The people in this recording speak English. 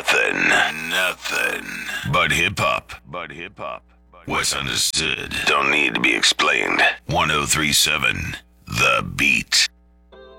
Nothing. But hip hop. What's understood don't need to be explained. 1037 The Beat.